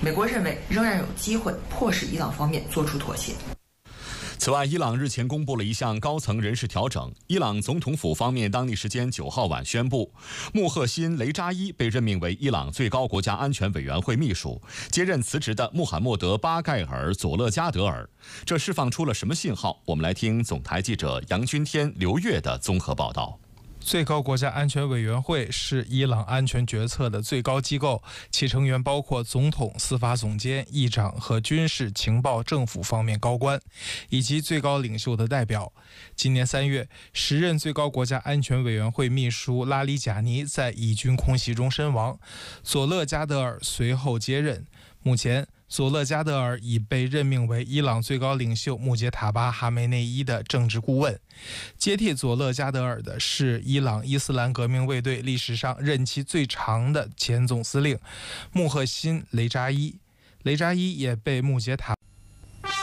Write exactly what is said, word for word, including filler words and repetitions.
美国认为仍然有机会迫使伊朗方面做出妥协。 此外，伊朗日前公布了一项高层人事调整。伊朗总统府方面当地时间九号晚宣布，穆赫辛·雷扎伊被任命为伊朗最高国家安全委员会秘书，接任辞职的穆罕默德·巴盖尔·佐勒加德尔。这释放出了什么信号？我们来听总台记者杨君天、刘越的综合报道。 最高国家安全委员会是伊朗安全决策的最高机构，其成员包括总统、司法总监、议长和军事、情报、政府方面高官，以及最高领袖的代表。今年三月，时任最高国家安全委员会秘书拉里贾尼在以军空袭中身亡，佐勒加德尔随后接任。目前，佐勒加德尔已被任命为伊朗最高领袖穆杰塔巴·哈梅内伊的政治顾问。接替佐勒加德尔的是伊朗伊斯兰革命卫队历史上任期最长的前总司令穆赫辛·雷扎伊。雷扎伊也被穆杰塔